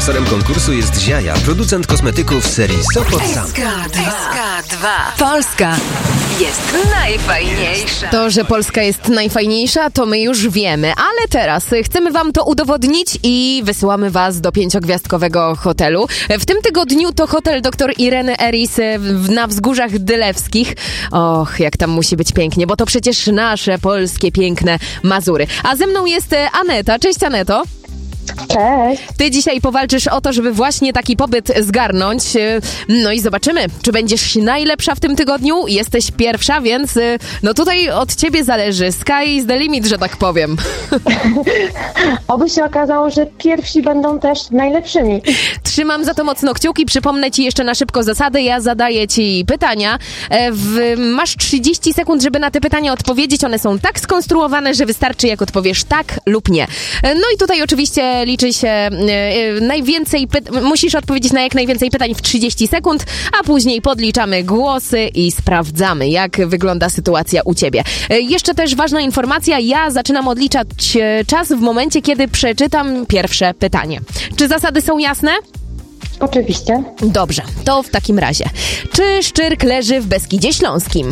Sponsorem konkursu jest Ziaja, producent kosmetyków serii Sopot Sam. SK2. Polska jest najfajniejsza. To, że Polska jest najfajniejsza, to my już wiemy, ale teraz chcemy wam to udowodnić i wysyłamy was do 5-gwiazdkowego hotelu. W tym tygodniu to hotel dr Ireny Eris na Wzgórzach Dylewskich. Och, jak tam musi być pięknie, bo to przecież nasze polskie piękne Mazury. A ze mną jest Aneta. Cześć, Aneto. Cześć. Ty dzisiaj powalczysz o to, żeby właśnie taki pobyt zgarnąć. No i zobaczymy, czy będziesz najlepsza w tym tygodniu. Jesteś pierwsza, więc no tutaj od ciebie zależy. Sky is the limit, że tak powiem. Oby się okazało, że pierwsi będą też najlepszymi. Trzymam za to mocno kciuki. Przypomnę ci jeszcze na szybko zasady. Ja zadaję ci pytania. Masz 30 sekund, żeby na te pytania odpowiedzieć. One są tak skonstruowane, że wystarczy, jak odpowiesz tak lub nie. No i tutaj oczywiście liczy się najwięcej musisz odpowiedzieć na jak najwięcej pytań w 30 sekund, a później podliczamy głosy i sprawdzamy, jak wygląda sytuacja u ciebie. Jeszcze też ważna informacja, ja zaczynam odliczać czas w momencie, kiedy przeczytam pierwsze pytanie. Czy zasady są jasne? Oczywiście. Dobrze, to w takim razie. Czy Szczyrk leży w Beskidzie Śląskim?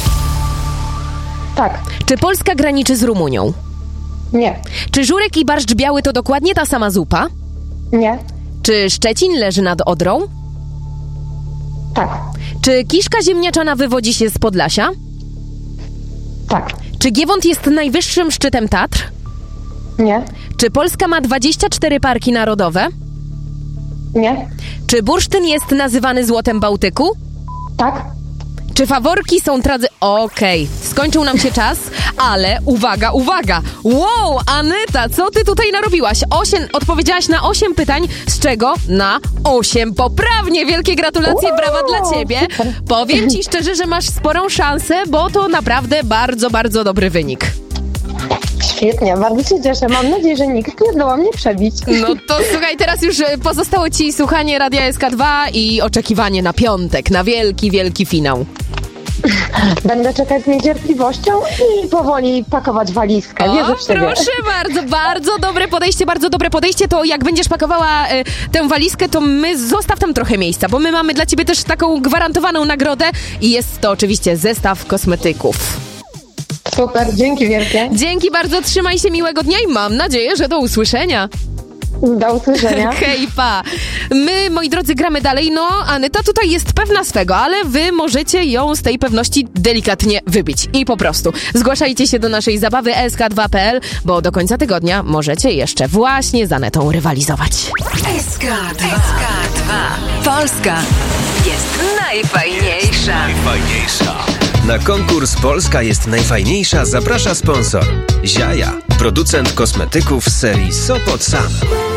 Tak. Czy Polska graniczy z Rumunią? Nie. Czy Żurek i Barszcz Biały to dokładnie ta sama zupa? Nie. Czy Szczecin leży nad Odrą? Tak. Czy kiszka ziemniaczana wywodzi się z Podlasia? Tak. Czy Giewont jest najwyższym szczytem Tatr? Nie. Czy Polska ma 24 parki narodowe? Nie. Czy bursztyn jest nazywany złotem Bałtyku? Tak. Czy faworki są Okej, skończył nam się czas, ale uwaga! Wow, Aneta, co ty tutaj narobiłaś? Odpowiedziałaś na 8 pytań, z czego na 8 poprawnie. Wielkie gratulacje, brawa dla ciebie. Super. Powiem ci szczerze, że masz sporą szansę, bo to naprawdę bardzo, bardzo dobry wynik. Świetnie, bardzo się cieszę. Mam nadzieję, że nikt nie zdoła mnie przebić. No to słuchaj, teraz już pozostało ci słuchanie Radia SK2 i oczekiwanie na piątek, na wielki, wielki finał. Będę czekać z niecierpliwością i powoli pakować walizkę. Wierzę w siebie. Proszę bardzo, bardzo dobre podejście. To jak będziesz pakowała tę walizkę, to zostaw tam trochę miejsca, bo my mamy dla ciebie też taką gwarantowaną nagrodę i jest to oczywiście zestaw kosmetyków. Super, dzięki wielkie. Dzięki bardzo, trzymaj się, miłego dnia i mam nadzieję, że do usłyszenia. Do usłyszenia. Hej, pa. My, moi drodzy, gramy dalej. No, Aneta tutaj jest pewna swego, ale wy możecie ją z tej pewności delikatnie wybić. I po prostu zgłaszajcie się do naszej zabawy sk2.pl, bo do końca tygodnia możecie jeszcze właśnie z Anetą rywalizować. SK2. Polska jest najfajniejsza. Na konkurs Polska jest najfajniejsza zaprasza sponsor Ziaja, producent kosmetyków serii Sopot Sam.